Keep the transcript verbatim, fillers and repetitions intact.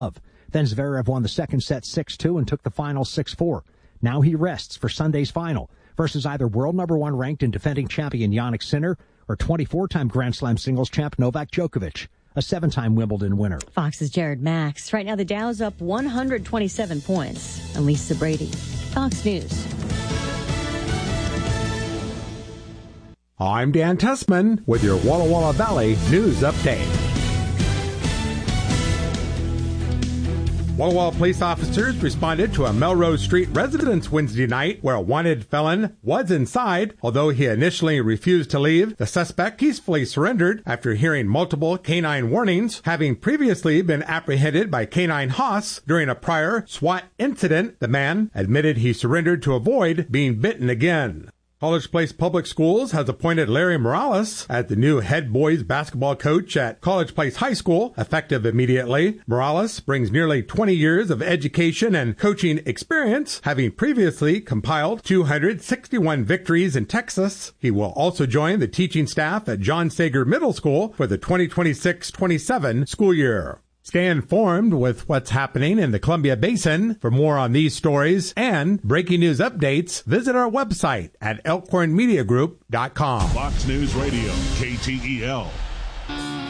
Then Zverev won the second set six two and took the final six four. Now he rests for Sunday's final versus either world number one ranked and defending champion Jannik Sinner or twenty-four-time Grand Slam singles champ Novak Djokovic, a seven-time Wimbledon winner. Fox's Jared Max. Right now the Dow's up one hundred twenty-seven points. And Lisa Brady, Fox News. I'm Dan Tessman with your Walla Walla Valley News Update. Walla Walla police officers responded to a Melrose Street residence Wednesday night where a wanted felon was inside. Although he initially refused to leave, the suspect peacefully surrendered after hearing multiple canine warnings. Having previously been apprehended by Canine Haas during a prior SWAT incident, the man admitted he surrendered to avoid being bitten again. College Place Public Schools has appointed Larry Morales as the new head boys basketball coach at College Place High School, effective immediately. Morales brings nearly twenty years of education and coaching experience, having previously compiled two hundred sixty-one victories in Texas. He will also join the teaching staff at John Sager Middle School for the twenty twenty-six twenty-seven school year. Stay informed with what's happening in the Columbia Basin. For more on these stories and breaking news updates, visit our website at elkhorn media group dot com. Fox News Radio, K T E L.